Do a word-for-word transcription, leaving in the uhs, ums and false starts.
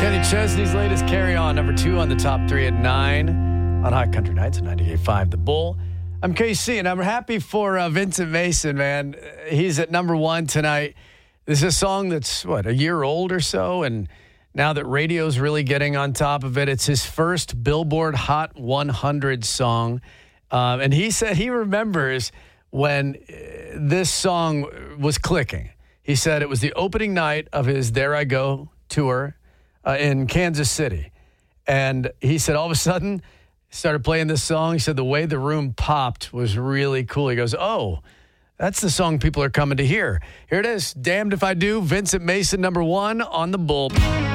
Kenny Chesney's latest Carry On, number two on the top three at nine on Hot Country Nights at ninety-eight point five The Bull. I'm K C, and I'm happy for uh, Vincent Mason, man. He's at number one tonight. This is a song that's, what, a year old or so, and now that radio's really getting on top of it, it's his first Billboard Hot one hundred song. Um, and he said he remembers when this song was clicking. He said it was the opening night of his There I Go tour uh, in Kansas City. And he said all of a sudden, started playing this song. He said the way the room popped was really cool. He goes, oh, that's the song people are coming to hear. Here it is, Damned If I Do, Vincent Mason, number one on The Bull.